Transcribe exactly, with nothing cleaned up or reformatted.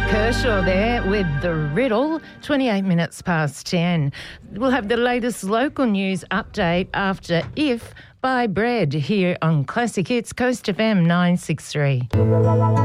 Kershaw there with The Riddle, twenty-eight minutes past ten. We'll have the latest local news update after If by Bread here on Classic Hits, Coast F M nine six three.